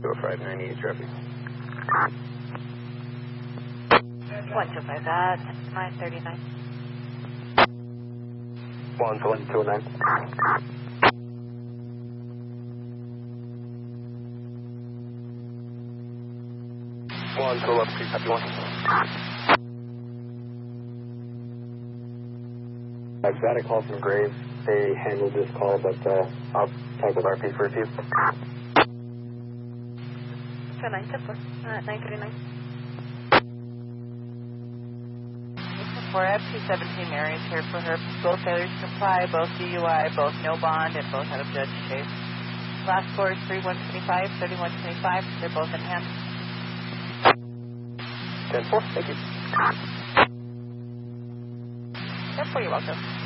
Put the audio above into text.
598 traffic. 125 at 939. 129. 112 up, please, happy 1. I've got a call from Graves. They handled this call, but I'll talk with RP for a few. So 939. For FT17 Mary's here for her. Both failures to comply, both DUI, both no bond, and both out of judge case. Last score is 3125, 3125. They're both in hand. 10-4, thank you. 10-4, you're welcome.